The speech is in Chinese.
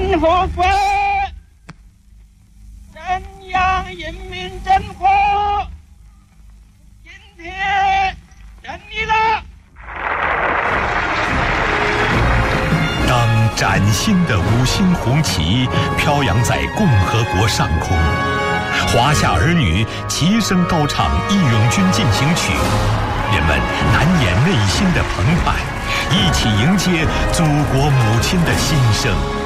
天和国，宣扬人民真火，今天胜利了。 当崭新的五星红旗飘扬在共和国上空，华夏儿女齐声高唱《义勇军进行曲》，人们难掩内心的澎湃，一起迎接祖国母亲的新生。